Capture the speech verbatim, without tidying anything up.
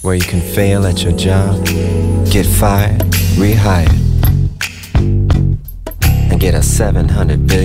where you can fail at your job, get fired, rehired, and get a seven hundred billion